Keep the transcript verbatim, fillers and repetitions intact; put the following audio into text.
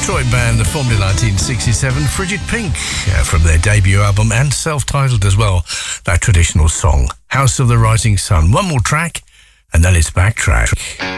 Detroit band, the formed in nineteen sixty-seven, Frigid Pink, uh, from their debut album and self-titled as well, that traditional song, House of the Rising Sun. One more track, and then it's Backtrack.